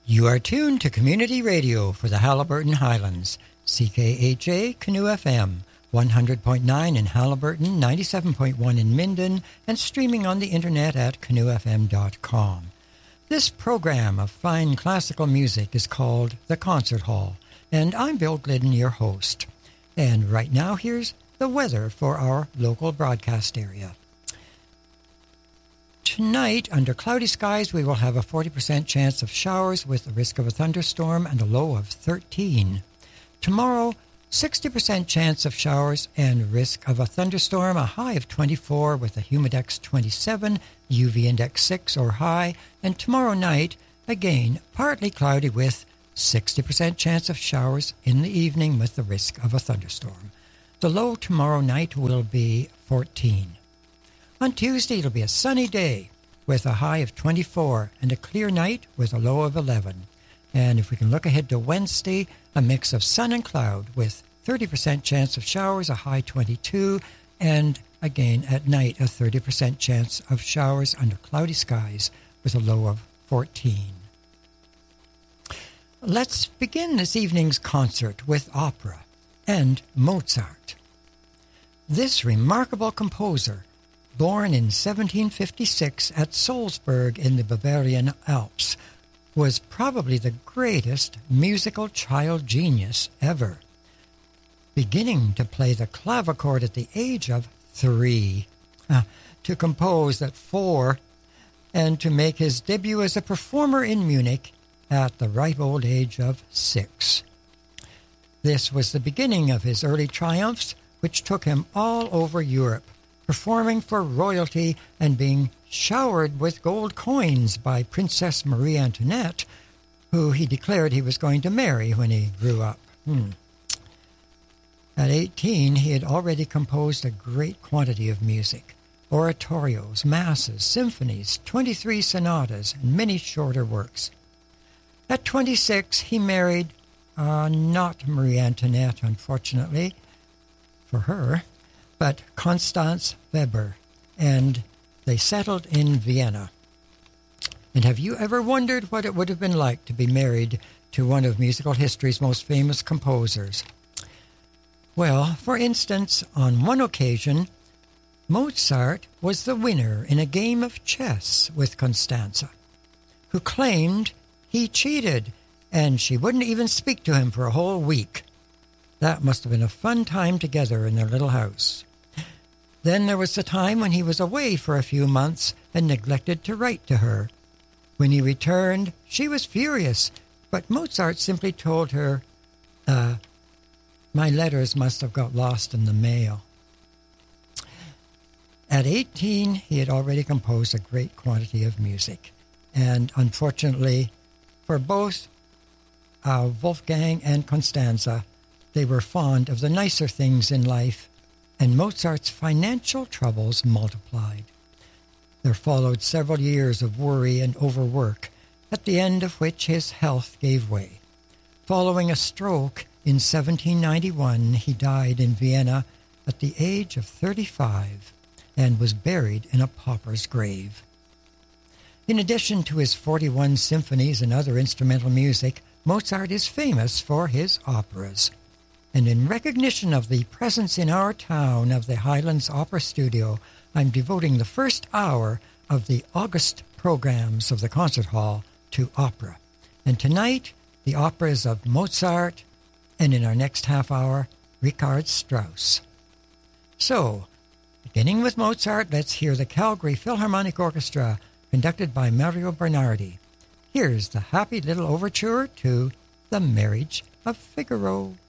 You are tuned to Community Radio for the Haliburton Highlands, CKHA Canoe FM, 100.9 in Haliburton, 97.1 in Minden, and streaming on the internet at canoefm.com. This program of fine classical music is called The Concert Hall, and I'm Bill Glidden, your host. And right now, here's the weather for our local broadcast area. Tonight, under cloudy skies, we will have a 40% chance of showers with a risk of a thunderstorm and a low of 13. Tomorrow, 60% chance of showers and risk of a thunderstorm, a high of 24 with a humidex 27, UV index 6 or high. And tomorrow night, again, partly cloudy with 60% chance of showers in the evening with the risk of a thunderstorm. The low tomorrow night will be 14. On Tuesday, it'll be a sunny day with a high of 24 and a clear night with a low of 11. And if we can look ahead to Wednesday, a mix of sun and cloud with 30% chance of showers, a high 22, and again at night, a 30% chance of showers under cloudy skies with a low of 14. Let's begin this evening's concert with opera and Mozart. This remarkable composer, born in 1756 at Salzburg in the Bavarian Alps, was probably the greatest musical child genius ever. Beginning to play the clavichord at the age of 3, to compose at 4, and to make his debut as a performer in Munich at the ripe old age of 6. This was the beginning of his early triumphs, which took him all over Europe, performing for royalty and being showered with gold coins by Princess Marie Antoinette, who he declared he was going to marry when he grew up. At 18, he had already composed a great quantity of music, oratorios, masses, symphonies, 23 sonatas, and many shorter works. At 26, he married, not Marie Antoinette, unfortunately, for her, but Constance Weber, and they settled in Vienna. And have you ever wondered what it would have been like to be married to one of musical history's most famous composers? Well, for instance, on one occasion, Mozart was the winner in a game of chess with Constanza, who claimed he cheated, and she wouldn't even speak to him for a whole week. That must have been a fun time together in their little house. Then there was the time when he was away for a few months and neglected to write to her. When he returned, she was furious, but Mozart simply told her, my letters must have got lost in the mail. At 18, he had already composed a great quantity of music, and unfortunately for both Wolfgang and Constanza, they were fond of the nicer things in life, and Mozart's financial troubles multiplied. There followed several years of worry and overwork, at the end of which his health gave way. Following a stroke in 1791, he died in Vienna at the age of 35 and was buried in a pauper's grave. In addition to his 41 symphonies and other instrumental music, Mozart is famous for his operas. And in recognition of the presence in our town of the Highlands Opera Studio, I'm devoting the first hour of the August programs of the Concert Hall to opera. And tonight, the operas of Mozart, and in our next half hour, Richard Strauss. So, beginning with Mozart, let's hear the Calgary Philharmonic Orchestra, conducted by Mario Bernardi. Here's the happy little overture to The Marriage of Figaro.